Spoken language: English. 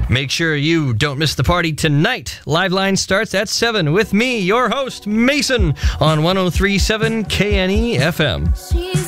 Make sure you don't miss the party tonight. Live Line starts at 7 with me, your host, Mason, on 103.7 KNE FM.